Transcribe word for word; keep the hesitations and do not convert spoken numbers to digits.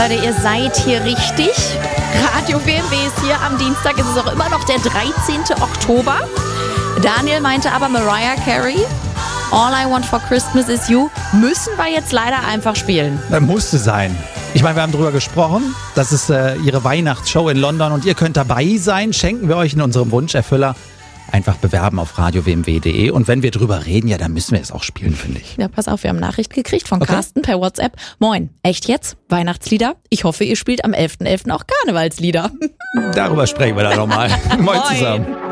Leute, ihr seid hier richtig. Radio W M W ist hier. Am Dienstag ist es auch immer noch der dreizehnten Oktober. Daniel meinte aber Mariah Carey, All I Want for Christmas is You, müssen wir jetzt leider einfach spielen. Das musste sein. Ich meine, wir haben drüber gesprochen. Das ist äh, ihre Weihnachtsshow in London und ihr könnt dabei sein. Schenken wir euch in unserem Wunscherfüller. Einfach bewerben auf radio w m w punkt d e. Und wenn wir drüber reden, ja, dann müssen wir es auch spielen, finde ich. Ja, pass auf, wir haben Nachricht gekriegt von Okay. Carsten per WhatsApp. Moin, echt jetzt? Weihnachtslieder? Ich hoffe, ihr spielt am elften elften auch Karnevalslieder. Darüber sprechen wir dann nochmal. Moin zusammen.